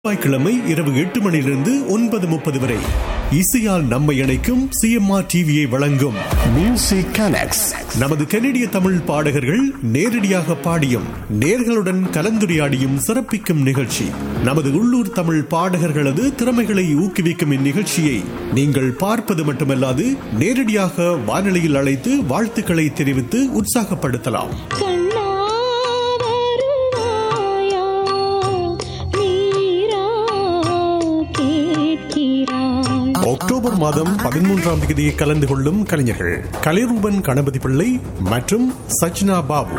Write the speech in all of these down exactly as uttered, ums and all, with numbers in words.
செவ்வாய்க்கிழமை இரவு எட்டு மணியிலிருந்து ஒன்பது முப்பது வரை இசையால் நம்மை இணைக்கும் சிஎம்ஆர் டிவியை வழங்கும் மியூசிக் கனெக்ட்ஸ். நமது கனடிய தமிழ் பாடகர்கள் நேரடியாக பாடியும் நேர்களுடன் கலந்துரையாடியும் சிறப்பிக்கும் நிகழ்ச்சி. நமது உள்ளூர் தமிழ் பாடகர்களது திறமைகளை ஊக்குவிக்கும் இந்நிகழ்ச்சியை நீங்கள் பார்ப்பது மட்டுமல்லாது நேரடியாக வானொலியில் அழைத்து வாழ்த்துக்களை தெரிவித்து உற்சாகப்படுத்தலாம். அக்டோபர் மாதம் பதிமூன்றாம் தேதியை கலந்து கொள்ளும் கலைஞர்கள் கலைரூபன் கணபதி பிள்ளை மற்றும் சச்னா பாபு.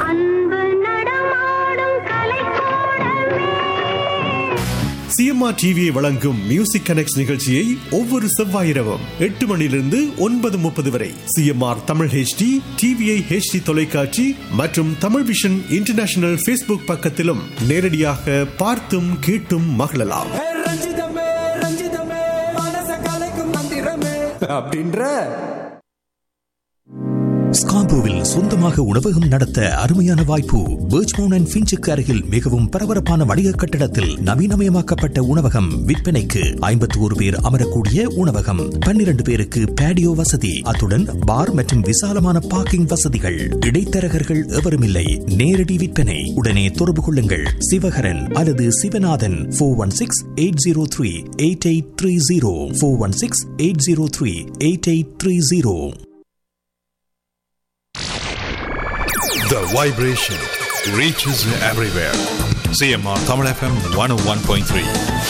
சிஎம்ஆர் டிவியை வழங்கும் மியூசிக் கனெக்ட்ஸ் நிகழ்ச்சியை ஒவ்வொரு செவ்வாய் இரவும் எட்டு மணியிலிருந்து ஒன்பது முப்பது வரை CMR Tamil HD, TVI HD தொலைக்காட்சி மற்றும் தமிழ் விஷன் இன்டர்நேஷனல் ஃபேஸ்புக் பக்கத்திலும் நேரடியாக பார்த்தும் கேட்டும் மகிழலாம். அப்படின்ற ஸ்கார்போவில் சொந்தமாக உணவகம் நடத்த அருமையான வாய்ப்பு. பர்ச்மவுண்ட் அண்ட் ஃபின்ச்சுக்கு அருகில் மிகவும் பரபரப்பான வணிக கட்டடத்தில் நவீனமயமாக்கப்பட்ட உணவகம் விற்பனைக்கு. ஐம்பத்தி ஒரு பேர் அமரக்கூடிய உணவகம், பன்னிரண்டு பேருக்கு பேடியோ வசதி, அத்துடன் பார் மற்றும் விசாலமான பார்க்கிங் வசதிகள். இடைத்தரகர்கள் எவரும் இல்லை. நேரடி விற்பனை. உடனே தொடர்பு கொள்ளுங்கள் சிவகரன் அல்லது Sivanathan. Four one six eight zero three eight eight three zero four one six eight zero three eight eight three zero. The vibration reaches everywhere. C M R Tamil F M one oh one point three.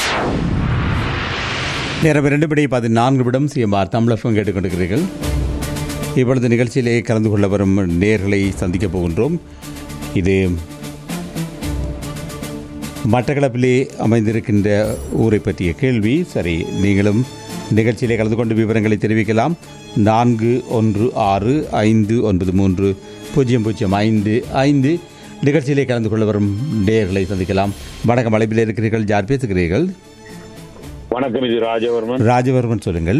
நேரம் இரண்டு படி பதினான்கு நிமிடம். CMR Tamil FM கேட்டுக்கொண்டிருக்கிறீர்கள். இப்பொழுது நிகழ்ச்சியிலே கலந்து கொள்ள வரும் நேர்களை சந்திக்கப் போகின்றோம். இது மட்டக்களப்பிலே அமைந்திருக்கின்ற ஊரை பற்றிய கேள்வி. சரி, நீங்களும் நிகழ்ச்சியிலே கலந்து கொண்டு விவரங்களை தெரிவிக்கலாம். நான்கு ஒன்று ஆறு ஐந்து ஒன்பது மூன்று பூஜ்ஜியம் பூஜ்ஜியம் ஐந்து ஐந்து. நிகழ்ச்சியிலே கலந்து கொள்ள வரும் நேயர்களை சந்திக்கலாம். வணக்கம், அழைப்பில் இருக்கிறீர்கள். யார் பேசுகிறீர்கள்? வணக்கம், இது ராஜவர்மன். ராஜவர்மன், சொல்லுங்கள்.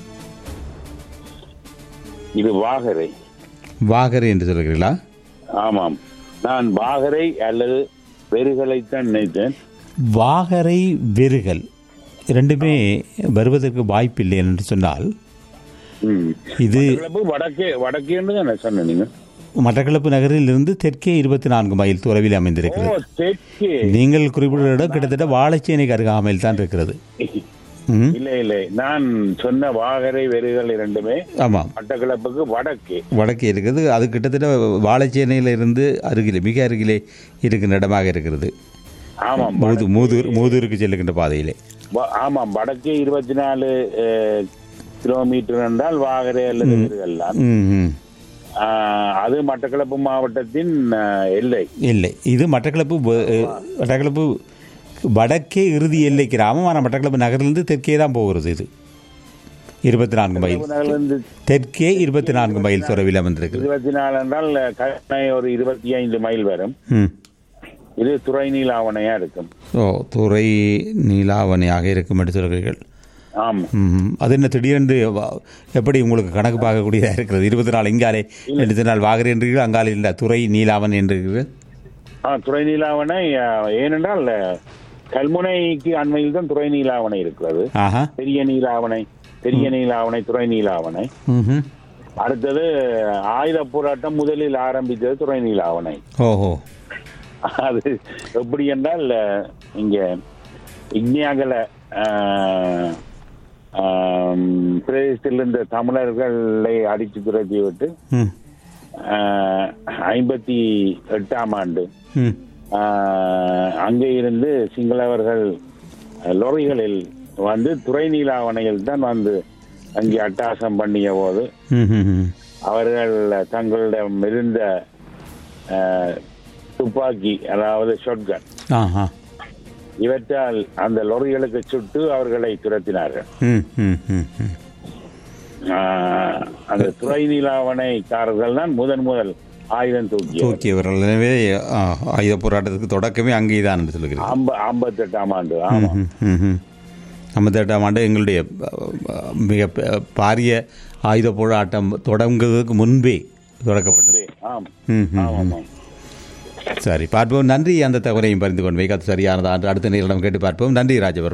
இது வாகரை. வாகரை என்று சொல்கிறீர்களா? ஆமாம், நான் வாகரை அல்லது வெறுகளைத்தான் நினைத்தேன். வாகரை வெறுகல் இரண்டுமே வருவதற்கு வாய்ப்பில்லை என்று சொன்னால் இது வடக்கே வடக்கே தானே சொன்ன நீங்க? மட்டக்களப்பு நகரில் இருந்து தெற்கே இருபத்தி நான்கு மைல் தொலைவில் அமைந்திருக்கிறது. நீங்கள் குறிப்பிட்ட இடம் கிட்டத்தட்ட வாழைச்சேனைக்கு அருகாமையில் தான் இருக்கிறது. இல்ல இல்ல, நான் சொன்ன வாகரை வெறுகல் இரண்டுமே ஆமாம் மட்டக்களப்புக்கு வடக்கே வடக்கே இருக்கிறது. அது கிட்டத்தட்ட வாழைச்சேனையில இருந்து அருகிலே, மிக அருகிலே இருக்கின்ற இடமாக இருக்கிறது. ஆமாம், மூதூர் மூதூருக்கு செல்லுகின்ற பாதையிலே. ஆமாம், வடக்கே இருபத்தி நாலு கிலோமீட்டர் என்றால் வாகரை அல்லது வெறுகல் தான். அது மட்டக்களப்பு மாவட்டத்தின் எல்லை இல்லை. இது மட்டக்களப்பு மட்டக்களப்பு வடக்கே இறுதி எல்லை கிராமம். ஆனால் மட்டக்களப்பு நகரிலிருந்து தெற்கே தான் போகிறது. இது இருபத்தி நான்கு மைல் தெற்கே இருபத்தி நான்கு மைல் தொலைவில் அமைந்திருக்கிறது. இருபத்தி நாலு என்றால் ஒரு இருபத்தி ஐந்து மைல் வரும். இது துறை நீலாவணையா இருக்கும். ஓ, துறை நீலாவணையாக இருக்கும் என்று சொல்கிறீர்கள். ஆமாம். அது என்ன திடீரென்று எப்படி உங்களுக்கு கணக்கு பார்க்கக்கூடியதாக இருக்கிறது? இருபத்தி நாலு இங்காலே ரெண்டு நாள் வாகரை என்றீர்கள், அங்காலே இல்லை துறை நீலாவணை என்றீர்கள். ஆ, துறை நீலாவணை. ஏனென்றால் கல்முனைக்கு அண்மையில் தான் துறை நீலாவணை இருக்கிறது. பெரிய நீலாவணை, பெரிய நீலாவணை, துறை நீலாவணை. அடுத்தது ஆயுத போராட்டம் முதலில் ஆரம்பித்தது துறை நீலாவணை. ஓஹோ. அது எப்படி என்றால் இங்க இக்னியாகல பிரதேசத்தில் இருந்த தமிழர்களை அடித்து துரத்தி விட்டு ஐம்பத்தி எட்டாம் ஆண்டு அங்கே இருந்து சிங்களவர்கள் லொரிகளில் வந்து துறை நீலாவணையில் தான் வந்து அங்கே அட்டாசம் பண்ணிய போது அவர்கள் தங்களிடம் இருந்த துப்பாக்கி, அதாவது ஷாட்கன், இவற்றால் அந்த லொரிகளுக்கு சுட்டு அவர்களை துரத்தினார்கள். அந்த துறை நீலாவணைக்காரர்கள் தான் முதன் முதல் ஆயுதம் தூக்கி தூக்கியவர்கள். எனவே ஆயுத போராட்டத்துக்கு தொடக்கமே அங்கேதான் என்று சொல்லுகிறேன். ஐம்பத்தி எட்டாம் ஆண்டு ஐம்பத்தி எட்டாம் ஆண்டு எங்களுடைய மிக பாரிய ஆயுத போராட்டம் தொடங்குவதற்கு முன்பே தொடக்கப்பட்டது. சரி பார்ப்போம். நன்றி. அந்த தகவலையும் பரிந்து கொண்டு வைக்க சரியானதா அடுத்த நேரம் கேட்டு பார்ப்போம். நன்றி ராஜவர்.